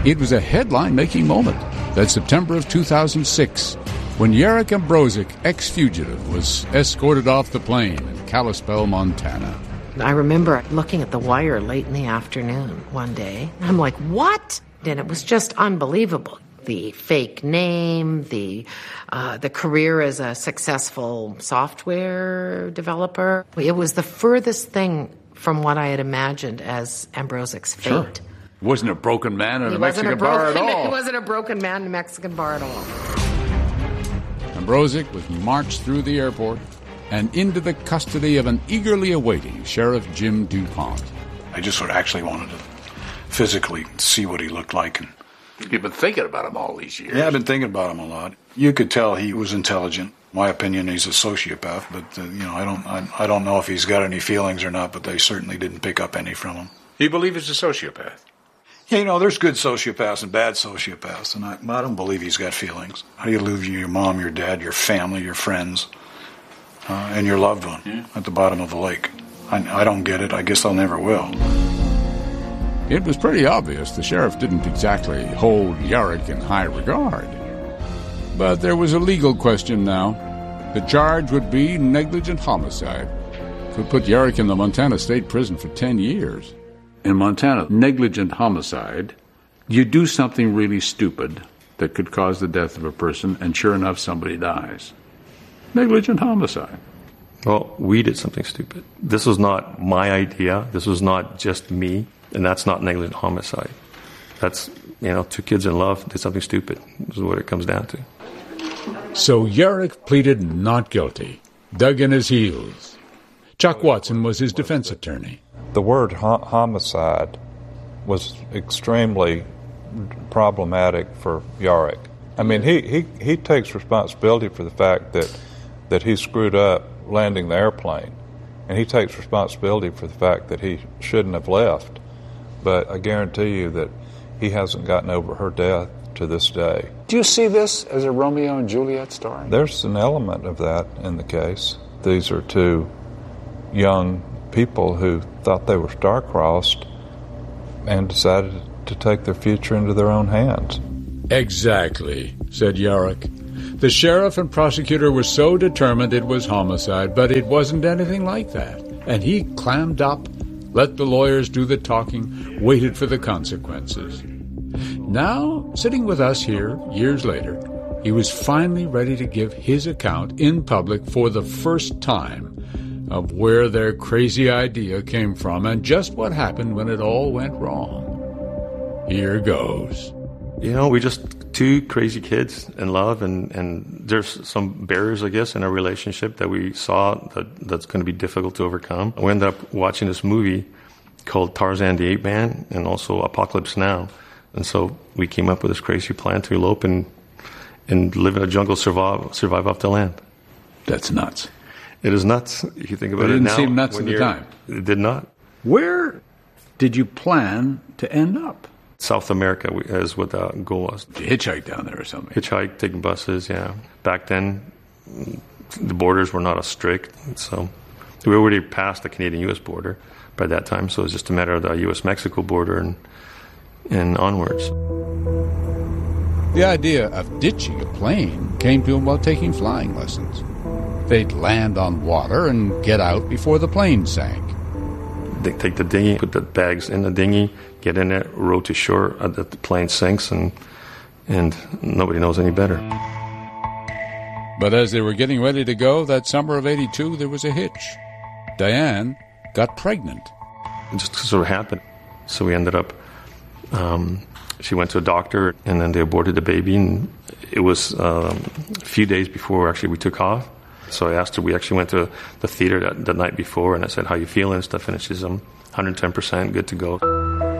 It was a headline-making moment that September of 2006, when Jarek Ambrozik, ex-fugitive, was escorted off the plane in Kalispell, Montana. I remember looking at the wire late in the afternoon one day. I'm like, what? And it was just unbelievable. The fake name, the career as a successful software developer. It was the furthest thing from what I had imagined as Ambrozik's fate. Sure. He wasn't a broken man in a Mexican bar at all. He wasn't a broken man in a Mexican bar at all. Ambrozik was marched through the airport and into the custody of an eagerly awaiting Sheriff Jim DuPont. I just sort of actually wanted to physically see what he looked like. And you've been thinking about him all these years. Yeah, I've been thinking about him a lot. You could tell he was intelligent. My opinion, he's a sociopath, but I don't know if he's got any feelings or not, but they certainly didn't pick up any from him. You believe he's a sociopath? Yeah, there's good sociopaths and bad sociopaths, and I don't believe he's got feelings. How do you lose your mom, your dad, your family, your friends, and your loved one at the bottom of the lake? I don't get it. I guess I never will. It was pretty obvious the sheriff didn't exactly hold Jarek in high regard. But there was a legal question now. The charge would be negligent homicide. Could put Jarek in the Montana State Prison for 10 years. In Montana, negligent homicide, you do something really stupid that could cause the death of a person, and sure enough, somebody dies. Negligent homicide. Well, we did something stupid. This was not my idea. This was not just me, and that's not negligent homicide. That's, two kids in love did something stupid. This is what it comes down to. So Jarek pleaded not guilty, dug in his heels. Chuck Watson was his defense attorney. The word homicide was extremely problematic for Jarek. I mean, he takes responsibility for the fact that he screwed up landing the airplane, and he takes responsibility for the fact that he shouldn't have left. But I guarantee you that he hasn't gotten over her death to this day. Do you see this as a Romeo and Juliet story? There's an element of that in the case. These are two young people who thought they were star-crossed and decided to take their future into their own hands. Exactly, said Jarek. The sheriff and prosecutor were so determined it was homicide, but it wasn't anything like that. And he clammed up, let the lawyers do the talking, waited for the consequences. Now, sitting with us here, years later, he was finally ready to give his account in public for the first time of where their crazy idea came from and just what happened when it all went wrong. Here goes. We're just two crazy kids in love, and there's some barriers, I guess, in our relationship that we saw that's going to be difficult to overcome. We ended up watching this movie called Tarzan the Ape Man and also Apocalypse Now. And so we came up with this crazy plan to elope and live in a jungle, survive off the land. That's nuts. It is nuts if you think about it now. It didn't seem nuts at the time. It did not. Where did you plan to end up? South America is what the goal was. Did you hitchhike down there or something? Hitchhike, taking buses, yeah. Back then, the borders were not as strict. So we already passed the Canadian-U.S. border by that time, so it was just a matter of the U.S.-Mexico border and onwards. The idea of ditching a plane came to him while taking flying lessons. They'd land on water and get out before the plane sank. They take the dinghy, put the bags in the dinghy, get in it, row to shore, the plane sinks, and nobody knows any better. But as they were getting ready to go, that summer of '82, there was a hitch. Diane got pregnant. It just sort of happened. So we ended up, she went to a doctor, and then they aborted the baby, and it was a few days before actually we took off. So I asked her, we actually went to the theater the night before, and I said, how you feeling and stuff, and she's 110%, good to go.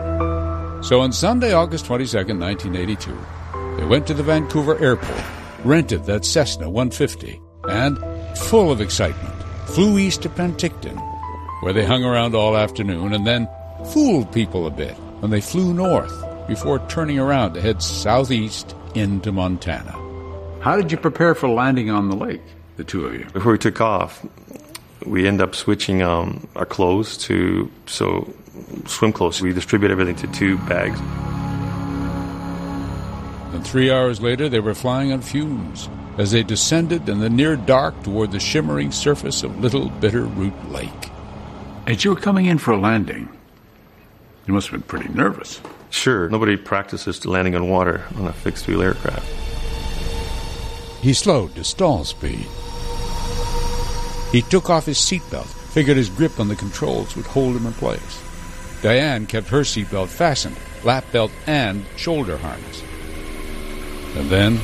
So on Sunday, August 22nd, 1982, they went to the Vancouver airport, rented that Cessna 150, and, full of excitement, flew east to Penticton, where they hung around all afternoon and then fooled people a bit when they flew north before turning around to head southeast into Montana. How did you prepare for landing on the lake, the two of you? Before we took off, we ended up switching our clothes to swim clothes. We distribute everything to 2 bags. and 3 hours later they were flying on fumes as they descended in the near dark toward the shimmering surface of Little Bitterroot Lake. As you were coming in for a landing, you must have been pretty nervous. Sure, nobody practices landing on water on a fixed-wheel aircraft. He slowed to stall speed. He took off his seatbelt, figured his grip on the controls would hold him in place. Diane kept her seatbelt fastened, lap belt and shoulder harness. And then,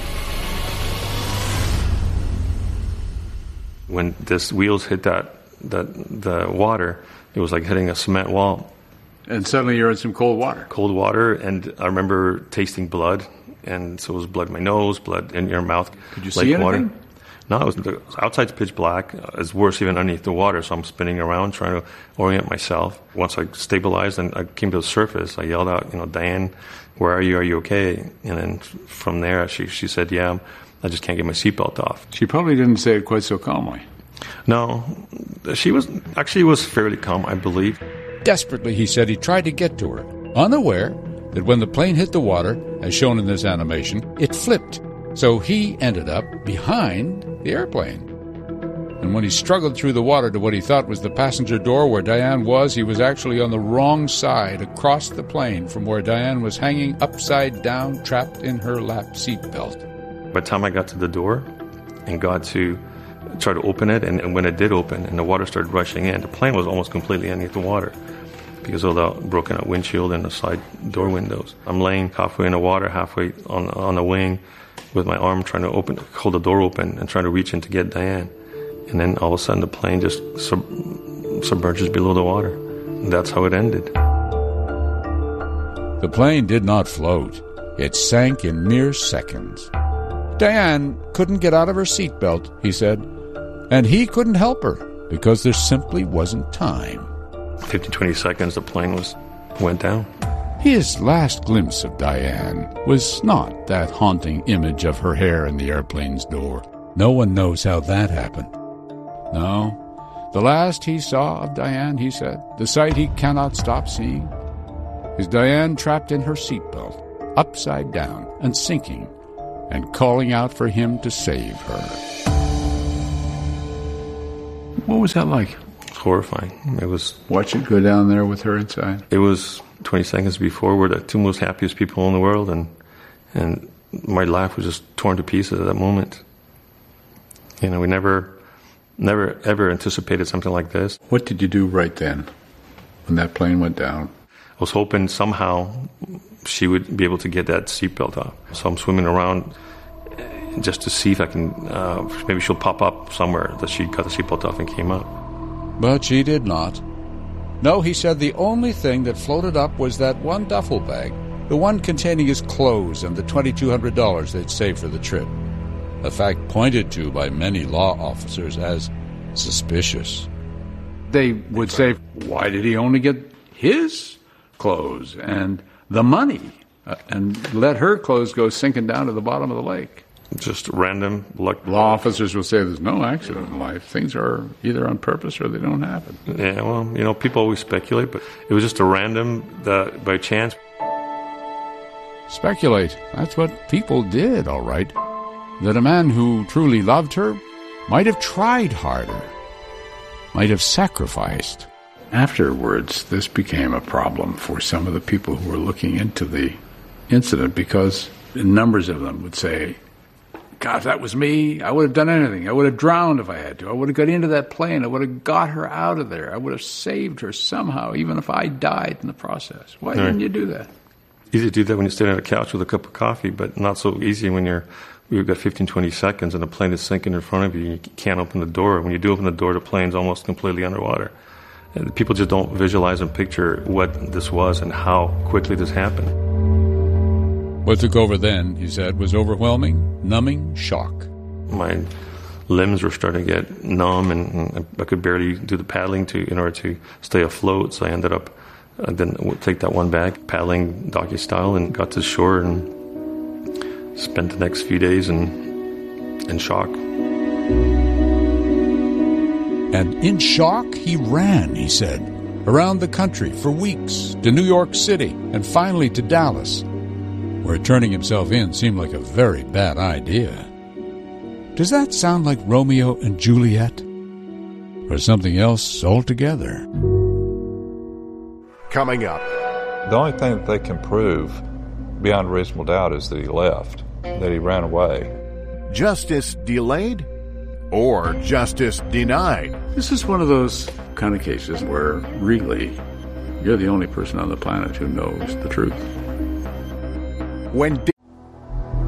when this wheels hit the water, it was like hitting a cement wall. And suddenly you're in some cold water. Cold water, and I remember tasting blood, and so it was blood in my nose, blood in your mouth. Could you see anything? Water. No, the outside's pitch black. It's worse even underneath the water, so I'm spinning around trying to orient myself. Once I stabilized and I came to the surface, I yelled out, Diane, where are you? Are you okay? And then from there, she said, yeah, I just can't get my seatbelt off. She probably didn't say it quite so calmly. No, she was fairly calm, I believe. Desperately, he said he tried to get to her, unaware that when the plane hit the water, as shown in this animation, it flipped. So he ended up behind the airplane. And when he struggled through the water to what he thought was the passenger door where Diane was, he was actually on the wrong side across the plane from where Diane was hanging upside down, trapped in her lap seatbelt. By the time I got to the door and got to try to open it, and when it did open and the water started rushing in, the plane was almost completely underneath the water because of the broken out windshield and the side door windows. I'm laying halfway in the water, halfway on the wing, with my arm trying to hold the door open and trying to reach in to get Diane. And then all of a sudden the plane just submerges below the water. And that's how it ended. The plane did not float. It sank in mere seconds. Diane couldn't get out of her seatbelt, he said, and he couldn't help her because there simply wasn't time. 15-20 seconds, the plane went down. His last glimpse of Diane was not that haunting image of her hair in the airplane's door. No one knows how that happened. No, the last he saw of Diane, he said, the sight he cannot stop seeing, is Diane trapped in her seatbelt, upside down and sinking, and calling out for him to save her. What was that like? It was horrifying. It was... Watch it go down there with her inside? It was 20 seconds before. We're the two most happiest people in the world, and my life was just torn to pieces at that moment. We never ever anticipated something like this. What did you do right then when that plane went down? I was hoping somehow she would be able to get that seatbelt off. So I'm swimming around just to see if I can, maybe she'll pop up somewhere that she got the seatbelt off and came up. But she did not. No, he said the only thing that floated up was that one duffel bag, the one containing his clothes and the $2,200 they'd saved for the trip. A fact pointed to by many law officers as suspicious. They would say, why did he only get his clothes and the money and let her clothes go sinking down to the bottom of the lake? Just random luck. Law officers will say there's no accident in life. Things are either on purpose or they don't happen. Yeah, well, people always speculate, but it was just a random, by chance. Speculate. That's what people did, all right. That a man who truly loved her might have tried harder, might have sacrificed. Afterwards, this became a problem for some of the people who were looking into the incident because numbers of them would say, God, if that was me, I would have done anything. I would have drowned if I had to. I would have got into that plane. I would have got her out of there. I would have saved her somehow, even if I died in the process. Why didn't you do that? Easy to do that when you're sitting on a couch with a cup of coffee, but not so easy when you've got 15, 20 seconds and the plane is sinking in front of you and you can't open the door. When you do open the door, the plane's almost completely underwater. And people just don't visualize and picture what this was and how quickly this happened. What took over then, he said, was overwhelming, numbing shock. My limbs were starting to get numb and I could barely do the paddling in order to stay afloat. So I ended up, then take that one bag, paddling doggy style, and got to shore and spent the next few days in shock. And in shock, he ran, he said, around the country for weeks, to New York City, and finally to Dallas. where turning himself in seemed like a very bad idea. Does that sound like Romeo and Juliet? Or something else altogether? Coming up. The only thing that they can prove beyond reasonable doubt is that he left, that he ran away. Justice delayed or justice denied? This is one of those kind of cases where really you're the only person on the planet who knows the truth. When